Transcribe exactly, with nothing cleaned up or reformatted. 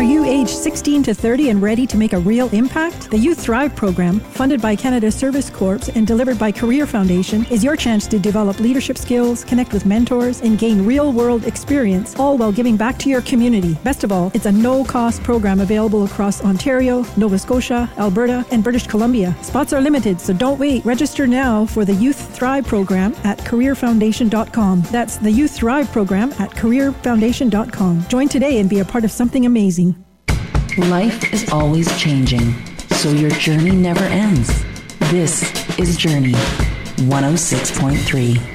Are you age sixteen to thirty and ready to make a real impact? The Youth Thrive program, funded by Canada Service Corps and delivered by Career Foundation, is your chance to develop leadership skills, connect with mentors, and gain real-world experience, all while giving back to your community. Best of all, it's a no-cost program available across Ontario, Nova Scotia, Alberta, and British Columbia. Spots are limited, so don't wait. Register now for the Youth Thrive program at career foundation dot com. That's the Youth Thrive program at career foundation dot com. Join today and be a part of something amazing. Life is always changing, so your journey never ends. This is Journey one oh six point three.